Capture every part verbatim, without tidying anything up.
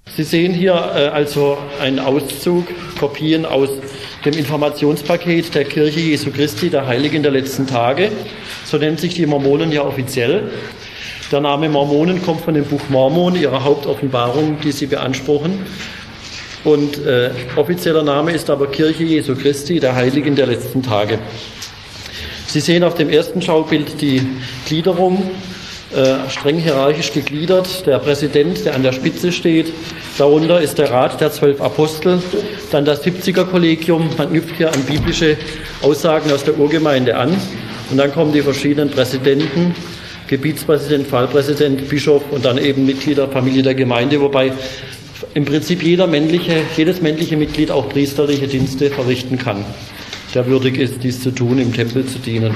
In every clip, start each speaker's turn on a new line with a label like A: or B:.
A: Sie sehen hier äh, also einen Auszug, Kopien aus dem Informationspaket der Kirche Jesu Christi, der Heiligen der letzten Tage. So nennen sich die Mormonen ja offiziell. Der Name Mormonen kommt von dem Buch Mormon, ihrer Hauptoffenbarung, die sie beanspruchen. Und äh, offizieller Name ist aber Kirche Jesu Christi, der Heiligen der letzten Tage. Sie sehen auf dem ersten Schaubild die Gliederung, äh, streng hierarchisch gegliedert. Der Präsident, der an der Spitze steht. Darunter ist der Rat der zwölf Apostel, dann das siebziger-Kollegium. Man knüpft hier an biblische Aussagen aus der Urgemeinde an. Und dann kommen die verschiedenen Präsidenten, Gebietspräsident, Pfarrpräsident, Bischof und dann eben Mitglieder, Familie der Gemeinde, wobei im Prinzip jeder männliche, jedes männliche Mitglied auch priesterliche Dienste verrichten kann, der würdig ist, dies zu tun, im Tempel zu dienen.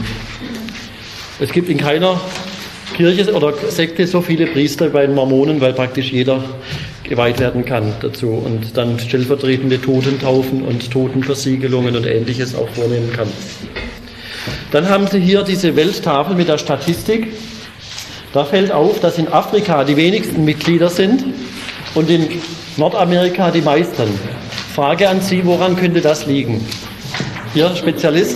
A: Es gibt in keiner Kirche oder Sekte so viele Priester wie bei den Mormonen, weil praktisch jeder geweiht werden kann dazu und dann stellvertretende Totentaufen und Totenversiegelungen und Ähnliches auch vornehmen kann. Dann haben Sie hier diese Welttafel mit der Statistik. Da fällt auf, dass in Afrika die wenigsten Mitglieder sind und in Nordamerika die meisten. Frage an Sie, woran könnte das liegen? Ihr Spezialist?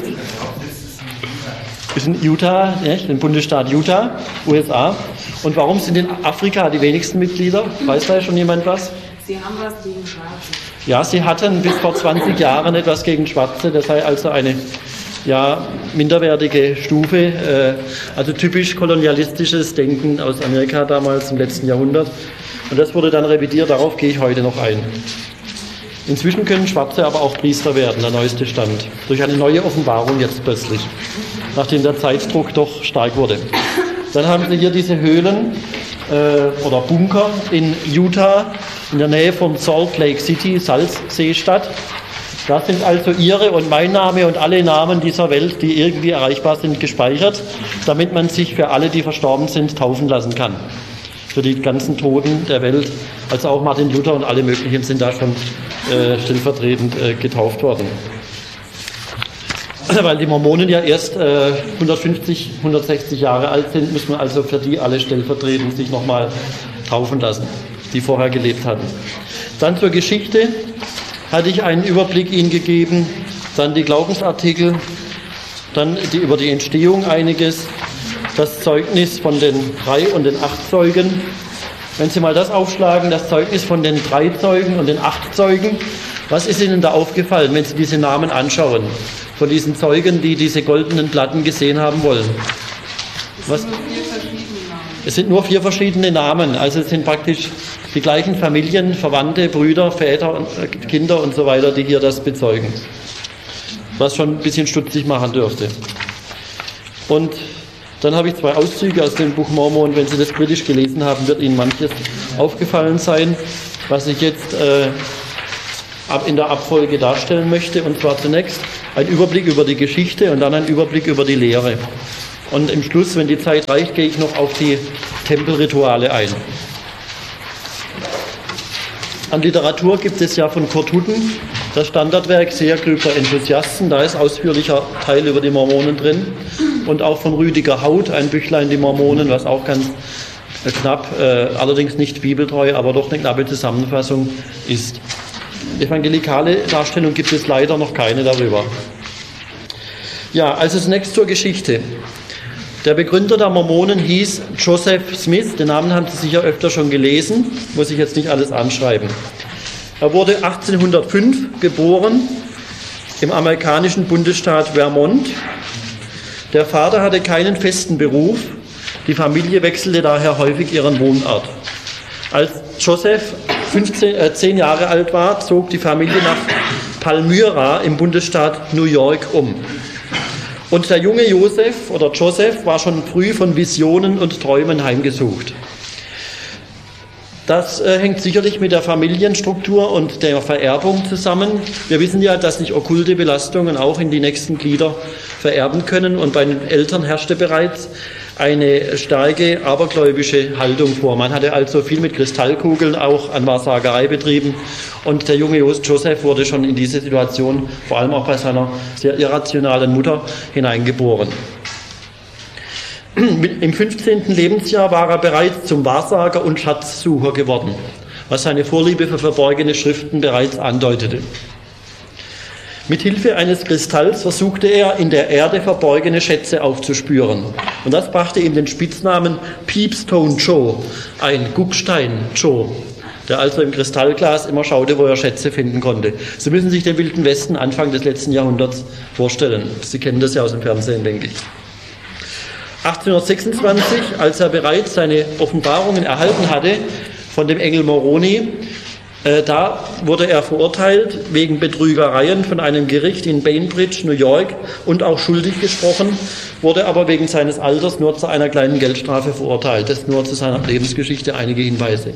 A: Ist in Utah, nicht? Im Bundesstaat Utah, U S A. Und warum sind in Afrika die wenigsten Mitglieder? Weiß da schon jemand was?
B: Sie haben was gegen Schwarze.
A: Ja, sie hatten bis vor zwanzig Jahren etwas gegen Schwarze. Das sei also eine ja, minderwertige Stufe, äh, also typisch kolonialistisches Denken aus Amerika damals im letzten Jahrhundert. Und das wurde dann revidiert, darauf gehe ich heute noch ein. Inzwischen können Schwarze aber auch Priester werden, der neueste Stand. Durch eine neue Offenbarung jetzt plötzlich, nachdem der Zeitdruck doch stark wurde. Dann haben Sie hier diese Höhlen äh, oder Bunker in Utah, in der Nähe von Salt Lake City, Salzseestadt. Da sind also Ihre und mein Name und alle Namen dieser Welt, die irgendwie erreichbar sind, gespeichert, damit man sich für alle, die verstorben sind, taufen lassen kann. Für die ganzen Toten der Welt, also auch Martin Luther und alle möglichen sind da schon äh, stellvertretend äh, getauft worden. Weil die Mormonen ja erst äh, hundertfünfzig, hundertsechzig Jahre alt sind, muss man also für die alle stellvertretend sich nochmal taufen lassen, die vorher gelebt hatten. Dann zur Geschichte hatte ich einen Überblick Ihnen gegeben, dann die Glaubensartikel, dann die, über die Entstehung einiges, das Zeugnis von den drei und den acht Zeugen. Wenn Sie mal das aufschlagen, das Zeugnis von den drei Zeugen und den acht Zeugen, was ist Ihnen da aufgefallen, wenn Sie diese Namen anschauen, von diesen Zeugen, die diese goldenen Platten gesehen haben wollen? Was? Es sind nur vier verschiedene Namen, also es sind praktisch die gleichen Familien, Verwandte, Brüder, Väter, Kinder und so weiter, die hier das bezeugen. Was schon ein bisschen stutzig machen dürfte. Und dann habe ich zwei Auszüge aus dem Buch Mormon. Wenn Sie das kritisch gelesen haben, wird Ihnen manches aufgefallen sein, was ich jetzt äh, in der Abfolge darstellen möchte. Und zwar zunächst ein Überblick über die Geschichte und dann ein Überblick über die Lehre. Und im Schluss, wenn die Zeit reicht, gehe ich noch auf die Tempelrituale ein. An Literatur gibt es ja von Kurt Hutten das Standardwerk Sehr geübter Enthusiasten. Da ist ausführlicher Teil über die Mormonen drin. Und auch von Rüdiger Haut, ein Büchlein Die Mormonen, was auch ganz knapp, äh, allerdings nicht bibeltreu, aber doch eine knappe Zusammenfassung ist. Evangelikale Darstellung gibt es leider noch keine darüber. Ja, also zunächst zur Geschichte. Der Begründer der Mormonen hieß Joseph Smith, den Namen haben Sie sicher öfter schon gelesen, muss ich jetzt nicht alles anschreiben. Er wurde achtzehnhundertfünf geboren im amerikanischen Bundesstaat Vermont. Der Vater hatte keinen festen Beruf, die Familie wechselte daher häufig ihren Wohnort. Als Joseph fünfzehn, äh, zehn Jahre alt war, zog die Familie nach Palmyra im Bundesstaat New York um. Und der junge Joseph oder Joseph war schon früh von Visionen und Träumen heimgesucht. Das äh, hängt sicherlich mit der Familienstruktur und der Vererbung zusammen. Wir wissen ja, dass sich okkulte Belastungen auch in die nächsten Glieder vererben können. Und bei den Eltern herrschte bereits eine starke abergläubische Haltung vor. Man hatte also viel mit Kristallkugeln auch an Wahrsagerei betrieben. Und der junge Joseph wurde schon in diese Situation, vor allem auch bei seiner sehr irrationalen Mutter, hineingeboren. Im fünfzehnten Lebensjahr war er bereits zum Wahrsager und Schatzsucher geworden, was seine Vorliebe für verborgene Schriften bereits andeutete. Mit Hilfe eines Kristalls versuchte er, in der Erde verborgene Schätze aufzuspüren. Und das brachte ihm den Spitznamen Peepstone Joe, ein Guckstein Joe, der also im Kristallglas immer schaute, wo er Schätze finden konnte. Sie müssen sich den Wilden Westen Anfang des letzten Jahrhunderts vorstellen. Sie kennen das ja aus dem Fernsehen, denke ich. achtzehnhundertsechsundzwanzig, als er bereits seine Offenbarungen erhalten hatte von dem Engel Moroni, äh, da wurde er verurteilt wegen Betrügereien von einem Gericht in Bainbridge, New York, und auch schuldig gesprochen, wurde aber wegen seines Alters nur zu einer kleinen Geldstrafe verurteilt. Das nur zu seiner Lebensgeschichte einige Hinweise.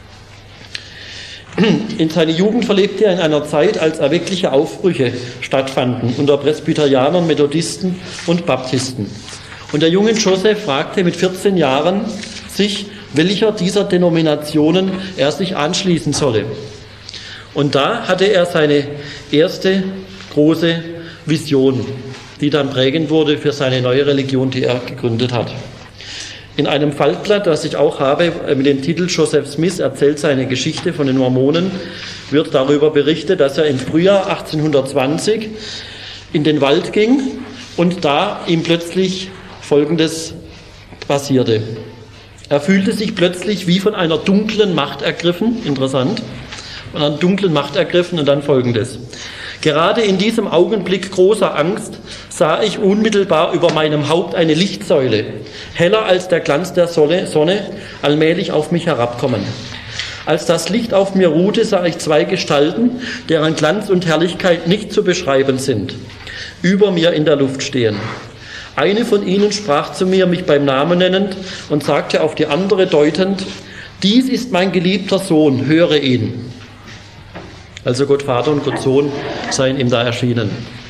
A: In seiner Jugend verlebte er in einer Zeit, als erweckliche Aufbrüche stattfanden unter Presbyterianern, Methodisten und Baptisten. Und der junge Joseph fragte mit vierzehn Jahren sich, welcher dieser Denominationen er sich anschließen solle. Und da hatte er seine erste große Vision, die dann prägend wurde für seine neue Religion, die er gegründet hat. In einem Faltblatt, das ich auch habe, mit dem Titel Joseph Smith erzählt seine Geschichte von den Mormonen, wird darüber berichtet, dass er im Frühjahr achtzehnhundertzwanzig in den Wald ging und da ihm plötzlich Folgendes passierte. Er fühlte sich plötzlich wie von einer dunklen Macht ergriffen, interessant, von einer dunklen Macht ergriffen und dann Folgendes. Gerade in diesem Augenblick großer Angst sah ich unmittelbar über meinem Haupt eine Lichtsäule, heller als der Glanz der Sonne, Sonne, allmählich auf mich herabkommen. Als das Licht auf mir ruhte, sah ich zwei Gestalten, deren Glanz und Herrlichkeit nicht zu beschreiben sind, über mir in der Luft stehen. Eine von ihnen sprach zu mir, mich beim Namen nennend, und sagte auf die andere deutend, dies ist mein geliebter Sohn, höre ihn. Also Gott Vater und Gott Sohn seien ihm da erschienen.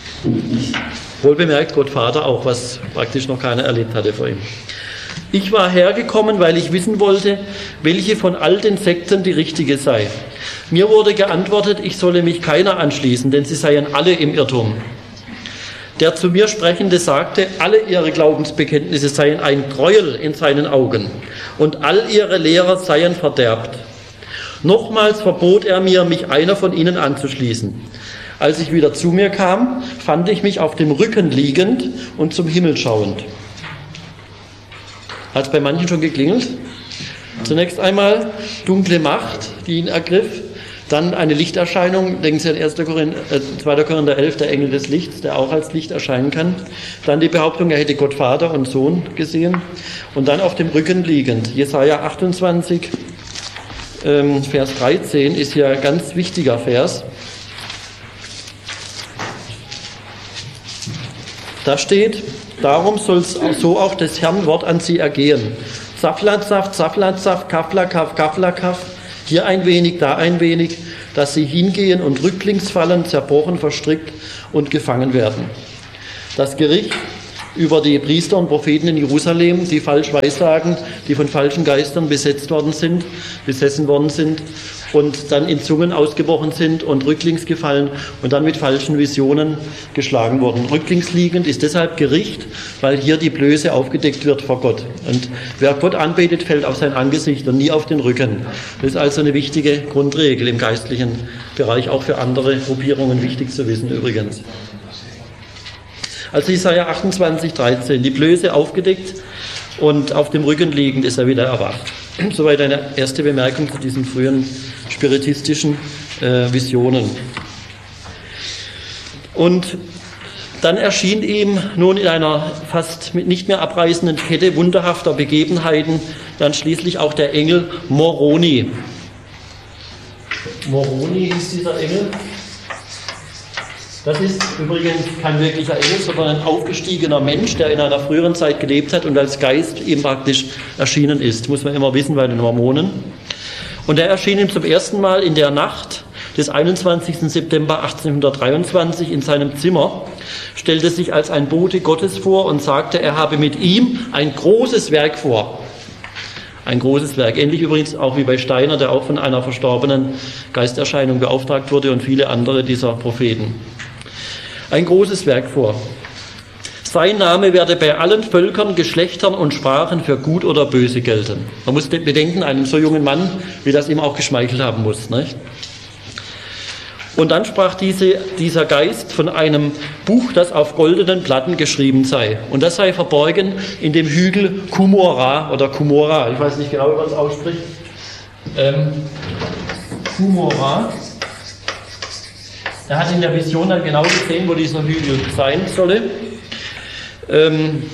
A: Wohlbemerkt Gott Vater auch, was praktisch noch keiner erlebt hatte vor ihm. Ich war hergekommen, weil ich wissen wollte, welche von all den Sekten die richtige sei. Mir wurde geantwortet, ich solle mich keiner anschließen, denn sie seien alle im Irrtum. Der zu mir Sprechende sagte, alle ihre Glaubensbekenntnisse seien ein Gräuel in seinen Augen und all ihre Lehrer seien verderbt. Nochmals verbot er mir, mich einer von ihnen anzuschließen. Als ich wieder zu mir kam, fand ich mich auf dem Rücken liegend und zum Himmel schauend. Hat es bei manchen schon geklingelt? Zunächst einmal dunkle Macht, die ihn ergriff. Dann eine Lichterscheinung, denken Sie an erster Korinther, äh, zweiter Korinther elf, der Engel des Lichts, der auch als Licht erscheinen kann. Dann die Behauptung, er hätte Gott Vater und Sohn gesehen. Und dann auf dem Rücken liegend. Jesaja achtundzwanzig, ähm, Vers dreizehn ist hier ein ganz wichtiger Vers. Da steht, darum soll so auch des Herrn Wort an sie ergehen. Zaplatzaft, Zaplatzaft, Kaflakaf, Kaflakaf, hier ein wenig, da ein wenig, dass sie hingehen und rücklings fallen, zerbrochen, verstrickt und gefangen werden. Das Gericht über die Priester und Propheten in Jerusalem, die falsch weissagen, die von falschen Geistern besetzt worden sind, besessen worden sind und dann in Zungen ausgebrochen sind und rücklings gefallen und dann mit falschen Visionen geschlagen wurden. Rücklings liegend ist deshalb Gericht, weil hier die Blöße aufgedeckt wird vor Gott. Und wer Gott anbetet, fällt auf sein Angesicht und nie auf den Rücken. Das ist also eine wichtige Grundregel im geistlichen Bereich, auch für andere Gruppierungen wichtig zu wissen übrigens. Also Jesaja achtundzwanzig, dreizehn, die Blöße aufgedeckt und auf dem Rücken liegend ist er wieder erwacht. Soweit eine erste Bemerkung zu diesen frühen spiritistischen äh, Visionen. Und dann erschien ihm nun in einer fast nicht mehr abreißenden Kette wunderhafter Begebenheiten dann schließlich auch der Engel Moroni. Moroni hieß dieser Engel. Das ist übrigens kein wirklicher Engel, sondern ein aufgestiegener Mensch, der in einer früheren Zeit gelebt hat und als Geist ihm praktisch erschienen ist. Muss man immer wissen bei den Mormonen. Und er erschien ihm zum ersten Mal in der Nacht des einundzwanzigsten September achtzehnhundertdreiundzwanzig in seinem Zimmer, stellte sich als ein Bote Gottes vor und sagte, er habe mit ihm ein großes Werk vor. Ein großes Werk. Ähnlich übrigens auch wie bei Steiner, der auch von einer verstorbenen Geisterscheinung beauftragt wurde und viele andere dieser Propheten. Ein großes Werk vor. Sein Name werde bei allen Völkern, Geschlechtern und Sprachen für gut oder böse gelten. Man muss bedenken, einem so jungen Mann, wie das ihm auch geschmeichelt haben muss. Nicht? Und dann sprach diese, dieser Geist von einem Buch, das auf goldenen Platten geschrieben sei. Und das sei verborgen in dem Hügel Cumorah oder Cumorah. Ich weiß nicht genau, wie man es ausspricht. Ähm, Cumorah. Er hat in der Vision dann genau gesehen, wo dieser Hügel sein solle. Ähm,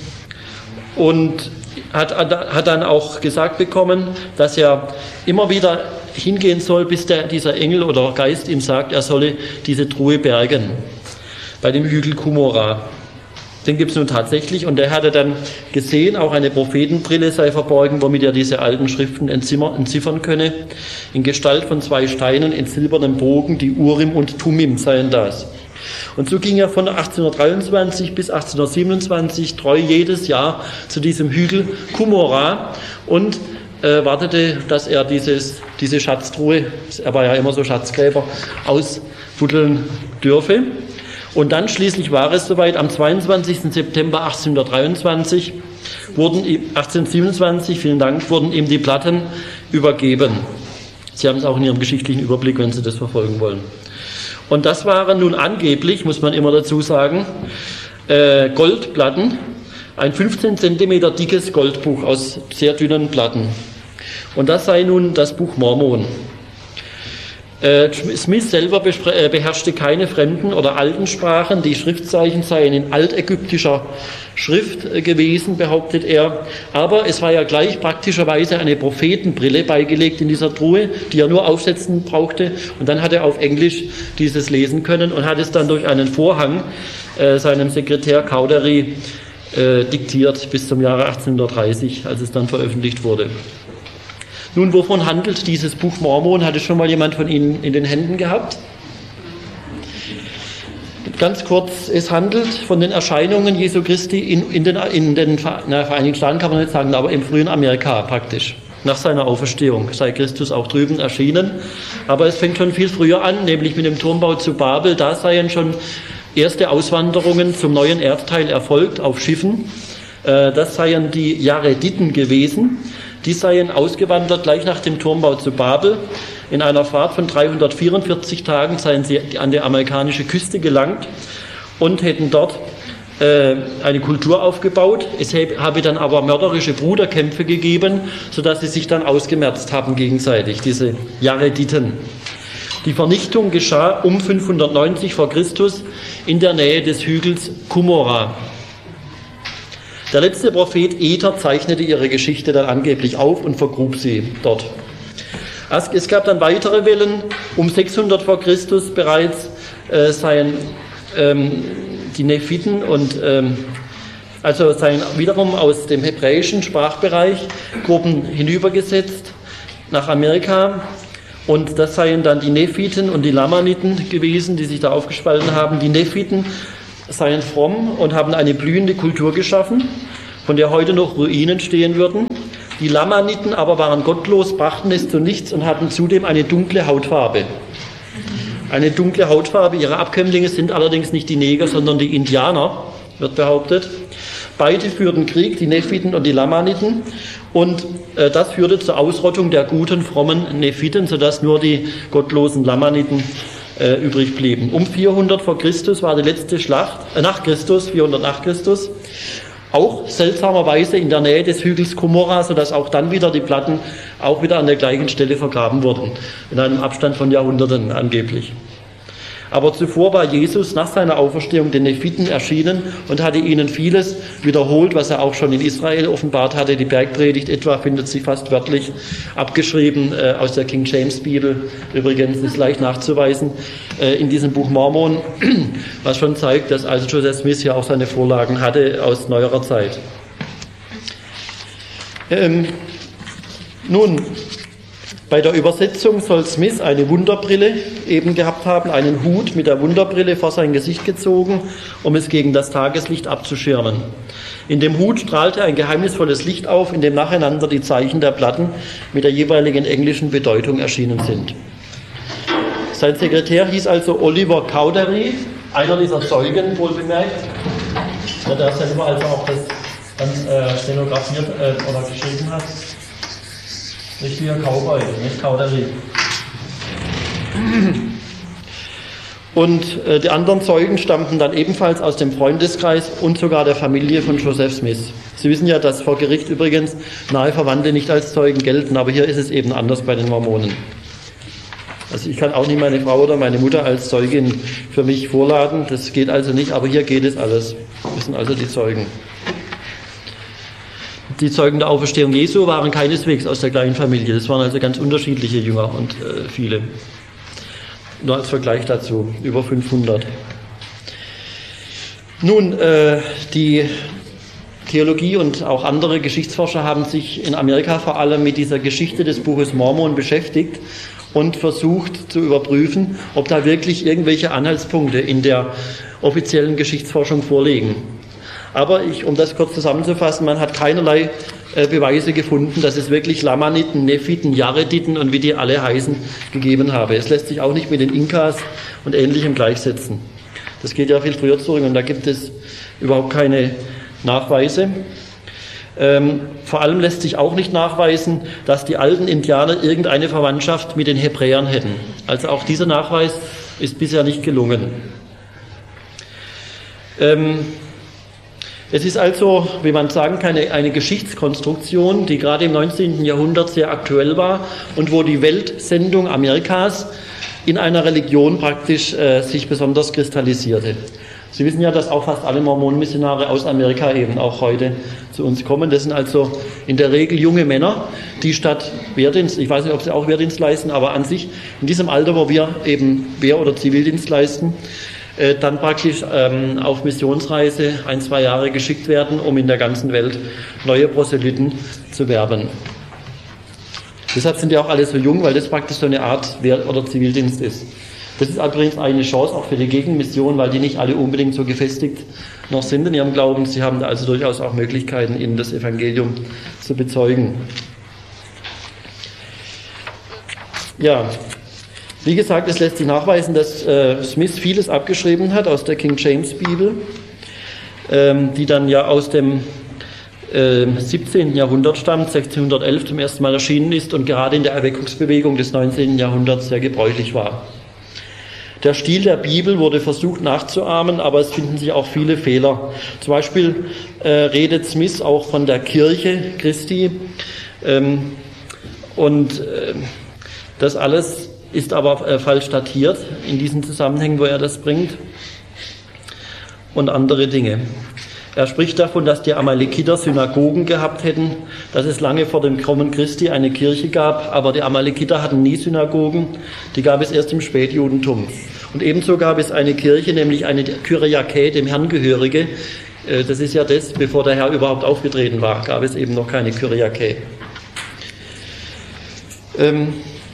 A: und hat, hat dann auch gesagt bekommen, dass er immer wieder hingehen soll, bis der, dieser Engel oder Geist ihm sagt, er solle diese Truhe bergen bei dem Hügel Cumorah. Den gibt es nun tatsächlich und der hatte dann gesehen, auch eine Prophetenbrille sei verborgen, womit er diese alten Schriften entziffern könne. In Gestalt von zwei Steinen in silbernem Bogen, die Urim und Tumim seien das. Und so ging er von achtzehnhundertdreiundzwanzig bis achtzehnhundertsiebenundzwanzig treu jedes Jahr zu diesem Hügel Cumorah und äh, wartete, dass er dieses, diese Schatztruhe, er war ja immer so Schatzgräber, ausbuddeln dürfe. Und dann schließlich war es soweit, am zweiundzwanzigsten September achtzehnhundertdreiundzwanzig, wurden, achtzehnhundertsiebenundzwanzig, vielen Dank, wurden ihm die Platten übergeben. Sie haben es auch in Ihrem geschichtlichen Überblick, wenn Sie das verfolgen wollen. Und das waren nun angeblich, muss man immer dazu sagen, äh, Goldplatten, ein fünfzehn Zentimeter dickes Goldbuch aus sehr dünnen Platten. Und das sei nun das Buch Mormon. Äh, Smith selber beherrschte keine fremden oder alten Sprachen. Die Schriftzeichen seien in altägyptischer Schrift gewesen, behauptet er. Aber es war ja gleich praktischerweise eine Prophetenbrille beigelegt in dieser Truhe, die er nur aufsetzen brauchte. Und dann hat er auf Englisch dieses lesen können und hat es dann durch einen Vorhang äh, seinem Sekretär Cowdery äh, diktiert bis zum Jahre achtzehnhundertdreißig, als es dann veröffentlicht wurde. Nun, wovon handelt dieses Buch Mormon? Hat es schon mal jemand von Ihnen in den Händen gehabt? Ganz kurz, es handelt von den Erscheinungen Jesu Christi in, in den, in den na, Vereinigten Staaten, kann man nicht sagen, aber im frühen Amerika praktisch. Nach seiner Auferstehung sei Christus auch drüben erschienen. Aber es fängt schon viel früher an, nämlich mit dem Turmbau zu Babel. Da seien schon erste Auswanderungen zum neuen Erdteil erfolgt auf Schiffen. Das seien die Jarediten gewesen. Die seien ausgewandert gleich nach dem Turmbau zu Babel. In einer Fahrt von dreihundertvierundvierzig Tagen seien sie an die amerikanische Küste gelangt und hätten dort äh, eine Kultur aufgebaut. Es habe dann aber mörderische Bruderkämpfe gegeben, sodass sie sich dann ausgemerzt haben gegenseitig, diese Jarediten. Die Vernichtung geschah um fünfhundertneunzig vor Christus in der Nähe des Hügels Cumorah. Der letzte Prophet Ether zeichnete ihre Geschichte dann angeblich auf und vergrub sie dort. Es gab dann weitere Wellen. Um sechshundert vor Christus bereits äh, seien ähm, die Nephiten und ähm, also seien wiederum aus dem hebräischen Sprachbereich Gruppen hinübergesetzt nach Amerika. Und das seien dann die Nephiten und die Lamaniten gewesen, die sich da aufgespalten haben. Die Nephiten seien fromm und haben eine blühende Kultur geschaffen, von der heute noch Ruinen stehen würden. Die Lamaniten aber waren gottlos, brachten es zu nichts und hatten zudem eine dunkle Hautfarbe. Eine dunkle Hautfarbe. Ihre Abkömmlinge sind allerdings nicht die Neger, sondern die Indianer, wird behauptet. Beide führten Krieg, die Nephiten und die Lamaniten. Und äh, das führte zur Ausrottung der guten, frommen Nephiten, sodass nur die gottlosen Lamaniten Äh, übrig blieben. Um vierhundert vor Christus war die letzte Schlacht, äh, nach Christus, vierhundert nach Christus, auch seltsamerweise in der Nähe des Hügels Cumorah, sodass auch dann wieder die Platten auch wieder an der gleichen Stelle vergraben wurden, in einem Abstand von Jahrhunderten angeblich. Aber zuvor war Jesus nach seiner Auferstehung den Nephiten erschienen und hatte ihnen vieles wiederholt, was er auch schon in Israel offenbart hatte. Die Bergpredigt etwa findet sich fast wörtlich abgeschrieben äh, aus der King James Bibel. Übrigens ist leicht nachzuweisen äh, in diesem Buch Mormon, was schon zeigt, dass also Joseph Smith ja auch seine Vorlagen hatte aus neuerer Zeit. Ähm, nun, bei der Übersetzung soll Smith eine Wunderbrille eben gehabt haben, einen Hut mit der Wunderbrille vor sein Gesicht gezogen, um es gegen das Tageslicht abzuschirmen. In dem Hut strahlte ein geheimnisvolles Licht auf, in dem nacheinander die Zeichen der Platten mit der jeweiligen englischen Bedeutung erschienen sind. Sein Sekretär hieß also Oliver Cowdery, einer dieser Zeugen, wohlbemerkt. Ja, der selber also auch das dann äh, stenografiert äh, oder geschrieben hat. Richtiger Cowboy, nicht Kauderie. Und äh, die anderen Zeugen stammten dann ebenfalls aus dem Freundeskreis und sogar der Familie von Joseph Smith. Sie wissen ja, dass vor Gericht übrigens nahe Verwandte nicht als Zeugen gelten, aber hier ist es eben anders bei den Mormonen. Also ich kann auch nicht meine Frau oder meine Mutter als Zeugin für mich vorladen, das geht also nicht, aber hier geht es alles. Das sind also die Zeugen. Die Zeugen der Auferstehung Jesu waren keineswegs aus der gleichen Familie, das waren also ganz unterschiedliche Jünger und äh, viele. Nur als Vergleich dazu, über fünfhundert. Nun, äh, die Theologie und auch andere Geschichtsforscher haben sich in Amerika vor allem mit dieser Geschichte des Buches Mormon beschäftigt und versucht zu überprüfen, ob da wirklich irgendwelche Anhaltspunkte in der offiziellen Geschichtsforschung vorliegen. Aber ich, um das kurz zusammenzufassen, man hat keinerlei äh, Beweise gefunden, dass es wirklich Lamaniten, Nephiten, Jarediten und wie die alle heißen, gegeben habe. Es lässt sich auch nicht mit den Inkas und Ähnlichem gleichsetzen. Das geht ja viel früher zurück und da gibt es überhaupt keine Nachweise. Ähm, vor allem lässt sich auch nicht nachweisen, dass die alten Indianer irgendeine Verwandtschaft mit den Hebräern hätten. Also auch dieser Nachweis ist bisher nicht gelungen. Ähm, Es ist also, wie man sagen kann, eine, eine Geschichtskonstruktion, die gerade im neunzehnten Jahrhundert sehr aktuell war und wo die Weltsendung Amerikas in einer Religion praktisch äh, sich besonders kristallisierte. Sie wissen ja, dass auch fast alle Mormonenmissionare aus Amerika eben auch heute zu uns kommen. Das sind also in der Regel junge Männer, die statt Wehrdienst, ich weiß nicht, ob sie auch Wehrdienst leisten, aber an sich in diesem Alter, wo wir eben Wehr- oder Zivildienst leisten, dann praktisch ähm, auf Missionsreise ein, zwei Jahre geschickt werden, um in der ganzen Welt neue Proselyten zu werben. Deshalb sind die auch alle so jung, weil das praktisch so eine Art Wehr- oder Zivildienst ist. Das ist übrigens eine Chance auch für die Gegenmission, weil die nicht alle unbedingt so gefestigt noch sind in ihrem Glauben. Sie haben da also durchaus auch Möglichkeiten, ihnen das Evangelium zu bezeugen. Ja, wie gesagt, es lässt sich nachweisen, dass äh, Smith vieles abgeschrieben hat aus der King James Bibel, ähm, die dann ja aus dem äh, siebzehnten Jahrhundert stammt, sechzehnhundertelf zum ersten Mal erschienen ist und gerade in der Erweckungsbewegung des neunzehnten Jahrhunderts sehr gebräuchlich war. Der Stil der Bibel wurde versucht nachzuahmen, aber es finden sich auch viele Fehler. Zum Beispiel äh, redet Smith auch von der Kirche Christi ähm, und äh, das alles ist aber äh, falsch datiert in diesen Zusammenhängen, wo er das bringt, und andere Dinge. Er spricht davon, dass die Amalekiter Synagogen gehabt hätten, dass es lange vor dem Kommen Christi eine Kirche gab, aber die Amalekiter hatten nie Synagogen, die gab es erst im Spätjudentum. Und ebenso gab es eine Kirche, nämlich eine Kyriake, dem Herrn gehörige, äh, das ist ja das, bevor der Herr überhaupt aufgetreten war, gab es eben noch keine Kyriake. Ähm,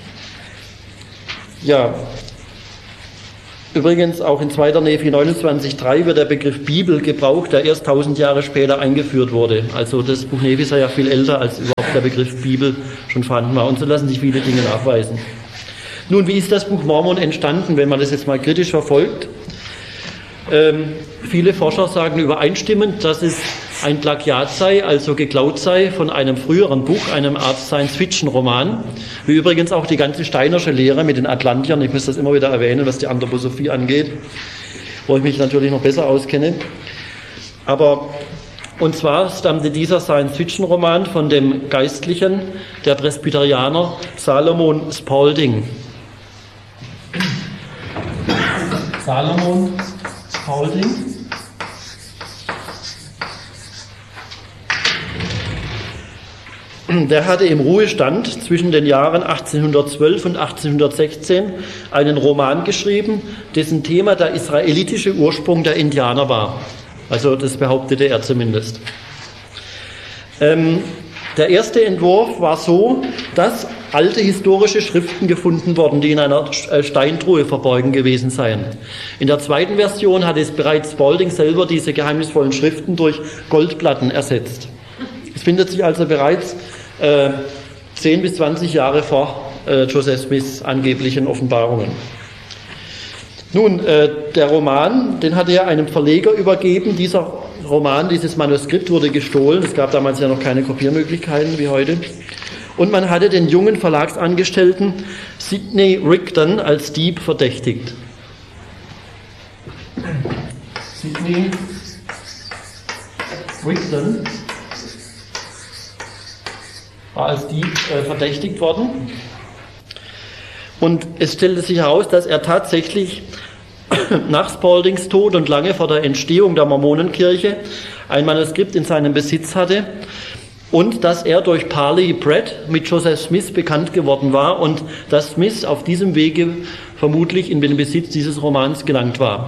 A: Ja, übrigens auch in zweiter Nephi neunundzwanzig drei wird der Begriff Bibel gebraucht, der erst tausend Jahre später eingeführt wurde. Also das Buch Nephi sei ja viel älter, als überhaupt der Begriff Bibel schon vorhanden war. Und so lassen sich viele Dinge nachweisen. Nun, wie ist das Buch Mormon entstanden, wenn man das jetzt mal kritisch verfolgt? Ähm, viele Forscher sagen übereinstimmend, dass es ein Plagiat sei, also geklaut sei von einem früheren Buch, einem Art Science-Fiction-Roman, wie übrigens auch die ganze Steinersche Lehre mit den Atlantiern, ich muss das immer wieder erwähnen, was die Anthroposophie angeht, wo ich mich natürlich noch besser auskenne. Aber, und zwar stammte dieser Science-Fiction-Roman von dem Geistlichen, der Presbyterianer Salomon Spaulding. Salomon Spaulding. Der hatte im Ruhestand zwischen den Jahren achtzehnhundertzwölf und achtzehnhundertsechzehn einen Roman geschrieben, dessen Thema der israelitische Ursprung der Indianer war. Also das behauptete er zumindest. Ähm, der erste Entwurf war so, dass alte historische Schriften gefunden wurden, die in einer Steintruhe verborgen gewesen seien. In der zweiten Version hat es bereits Spaulding selber diese geheimnisvollen Schriften durch Goldplatten ersetzt. Es findet sich also bereits äh, zehn bis zwanzig Jahre vor äh, Joseph Smiths angeblichen Offenbarungen. Nun, äh, der Roman, den hatte er einem Verleger übergeben. Dieser Roman, dieses Manuskript wurde gestohlen. Es gab damals ja noch keine Kopiermöglichkeiten wie heute. Und man hatte den jungen Verlagsangestellten Sidney Rigdon als Dieb verdächtigt. Sidney Rigdon war als Dieb äh, verdächtigt worden. Und es stellte sich heraus, dass er tatsächlich nach Spaldings Tod und lange vor der Entstehung der Mormonenkirche ein Manuskript in seinem Besitz hatte und dass er durch Parley Pratt mit Joseph Smith bekannt geworden war und dass Smith auf diesem Wege vermutlich in den Besitz dieses Romans gelangt war.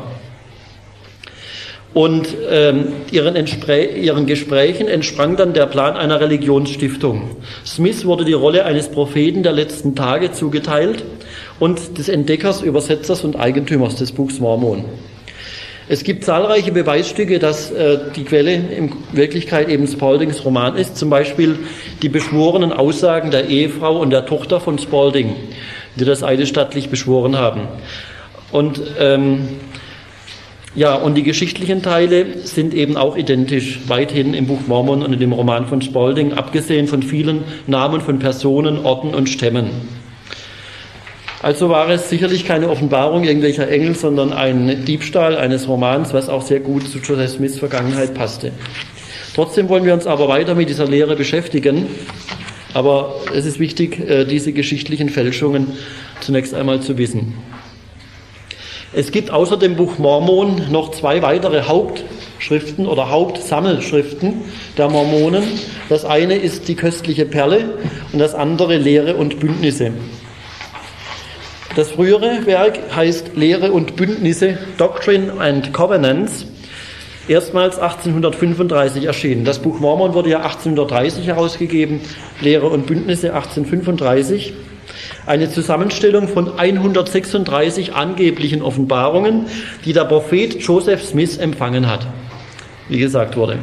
A: Und ähm, ihren, ihren Gesprächen entsprang dann der Plan einer Religionsstiftung. Smith wurde die Rolle eines Propheten der letzten Tage zugeteilt und des Entdeckers, Übersetzers und Eigentümers des Buchs Mormon. Es gibt zahlreiche Beweisstücke, dass äh, die Quelle in Wirklichkeit eben Spaldings Roman ist, zum Beispiel die beschworenen Aussagen der Ehefrau und der Tochter von Spalding, die das eidesstattlich beschworen haben. Und ähm, ja, und die geschichtlichen Teile sind eben auch identisch, weithin im Buch Mormon und in dem Roman von Spalding, abgesehen von vielen Namen von Personen, Orten und Stämmen. Also war es sicherlich keine Offenbarung irgendwelcher Engel, sondern ein Diebstahl eines Romans, was auch sehr gut zu Joseph Smiths Vergangenheit passte. Trotzdem wollen wir uns aber weiter mit dieser Lehre beschäftigen, aber es ist wichtig, diese geschichtlichen Fälschungen zunächst einmal zu wissen. Es gibt außer dem Buch Mormon noch zwei weitere Hauptschriften oder Hauptsammelschriften der Mormonen. Das eine ist die köstliche Perle und das andere Lehre und Bündnisse. Das frühere Werk heißt Lehre und Bündnisse, Doctrine and Covenants, erstmals achtzehnhundertfünfunddreißig erschienen. Das Buch Mormon wurde ja achtzehnhundertdreißig herausgegeben, Lehre und Bündnisse achtzehnhundertfünfunddreißig. Eine Zusammenstellung von hundertsechsunddreißig angeblichen Offenbarungen, die der Prophet Joseph Smith empfangen hat, wie gesagt wurde.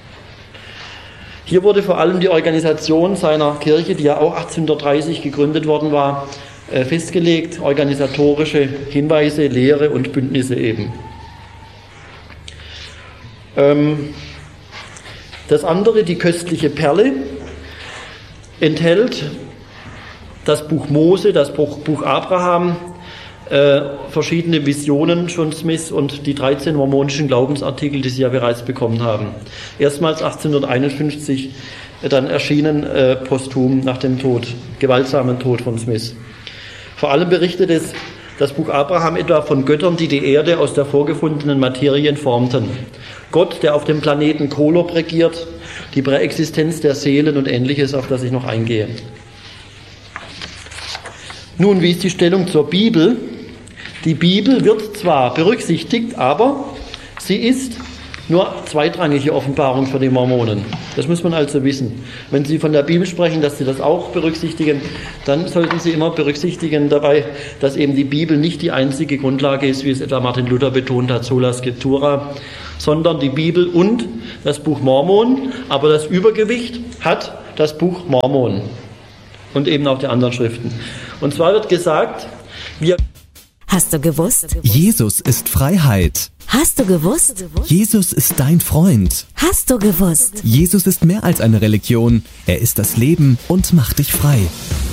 A: Hier wurde vor allem die Organisation seiner Kirche, die ja auch achtzehnhundertdreißig gegründet worden war, festgelegt, organisatorische Hinweise, Lehre und Bündnisse eben. Das andere, die köstliche Perle, enthält das Buch Mose, das Buch, Buch Abraham, äh, verschiedene Visionen von Smith und die dreizehn mormonischen Glaubensartikel, die sie ja bereits bekommen haben. Erstmals achtzehnhunderteinundfünfzig dann erschienen äh, posthum nach dem Tod, gewaltsamen Tod von Smith. Vor allem berichtet es das Buch Abraham etwa von Göttern, die die Erde aus der vorgefundenen Materie formten. Gott, der auf dem Planeten Kolob regiert, die Präexistenz der Seelen und Ähnliches, auf das ich noch eingehe. Nun, wie ist die Stellung zur Bibel? Die Bibel wird zwar berücksichtigt, aber sie ist nur zweitrangige Offenbarung für die Mormonen. Das muss man also wissen. Wenn Sie von der Bibel sprechen, dass Sie das auch berücksichtigen, dann sollten Sie immer berücksichtigen dabei, dass eben die Bibel nicht die einzige Grundlage ist, wie es etwa Martin Luther betont hat, sola scriptura, sondern die Bibel und das Buch Mormon, aber das Übergewicht hat das Buch Mormon und eben auch die anderen Schriften. Und zwar wird gesagt, wir...
C: Hast du gewusst?
D: Jesus ist Freiheit.
C: Hast du gewusst?
D: Jesus ist dein Freund.
C: Hast du gewusst?
D: Jesus ist mehr als eine Religion. Er ist das Leben und macht dich frei.